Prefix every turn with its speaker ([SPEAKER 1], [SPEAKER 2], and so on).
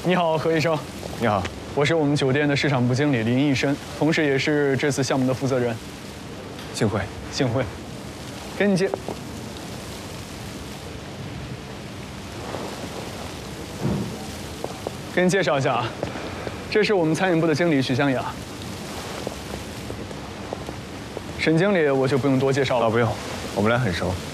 [SPEAKER 1] 你好，何医生。
[SPEAKER 2] 你好，
[SPEAKER 1] 我是我们酒店的市场部经理林义深，同时也是这次项目的负责人。
[SPEAKER 2] 幸会。
[SPEAKER 1] 幸会。给你给你介绍一下啊，这是我们餐饮部的经理许香雅。沈经理我就不用多介绍了。
[SPEAKER 2] 不用，我们俩很熟。